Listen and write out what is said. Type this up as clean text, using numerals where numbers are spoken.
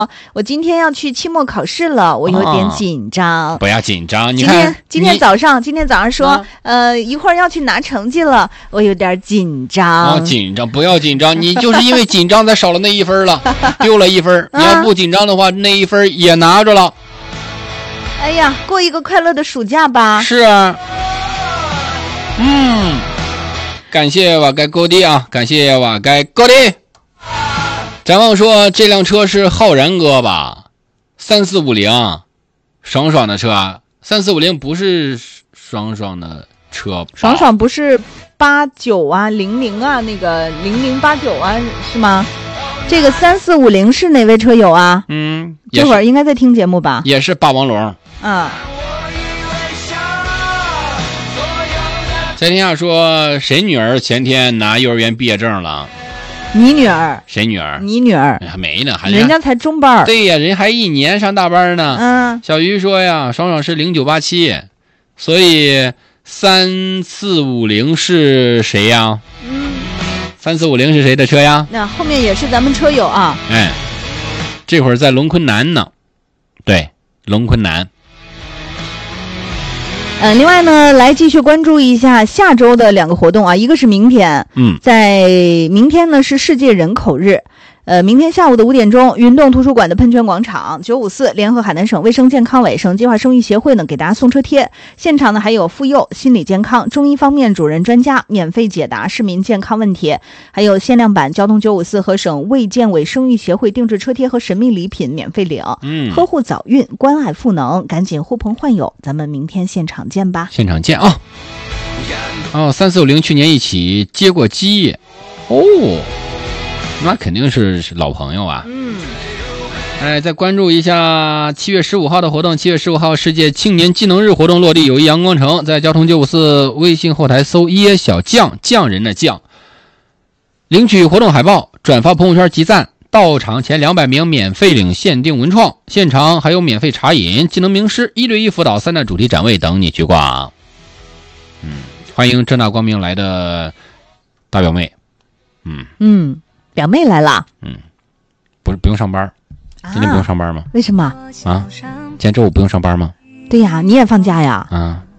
我今天要去期末考试了，我有点紧张。 不要紧张，你看今天早上说，一会儿要去拿成绩了，我有点紧张。 紧张不要紧张，你就是因为紧张才少了那一分了，丢了一分。你要不紧张的话，那一分也拿着了。 哎呀，过一个快乐的暑假吧。 是啊，感谢瓦盖高地啊，感谢瓦盖高地。展望说这辆车是浩然哥吧，3450，爽爽的车。3450不是爽爽的车， 爽爽不是89啊00啊，那个0089啊是吗？这个3450是哪位车友啊？这会儿应该在听节目吧？ 也是霸王龙。在天下说谁女儿前天拿幼儿园毕业证了？ 你女儿？ 谁女儿？ 你女儿？ 还没呢， 人家才中班。 对呀，人还1年上大班呢。小鱼说呀，爽爽是0987，所以3450是谁呀？3450是谁的车呀？ 那后面也是咱们车友啊。 这会儿在龙昆南呢。对，龙昆南。 另外呢，来继续关注一下下周的2个活动啊，一个是明天，在明天呢是世界人口日，明天下午的5点钟，云洞图书馆的喷泉广场954联合海南省卫生健康委、省计划生育协会呢给大家送车贴，现场呢还有妇幼、心理健康、中医方面主任专家免费解答市民健康问题，还有限量版交通954和省卫健委生育协会定制车贴和神秘礼品免费领。呵护早孕，关爱赋能，赶紧呼朋唤友，咱们明天现场见吧。 现场见啊！3450去年一起接过机那肯定是老朋友啊。再关注一下7月15号的活动。7月15号世界青年技能日活动落地友谊阳光城，在交通954微信后台搜椰小酱，匠人的酱，领取活动海报，转发朋友圈集赞，到场前200名免费领限定文创，现场还有免费茶饮、技能名师、1对1辅导、3大主题展位等你去逛。欢迎正大光明来的大表妹。 表妹来了。 不用上班。今天不用上班吗？ 为什么？ 今天周五不用上班吗？ 对呀，你也放假呀？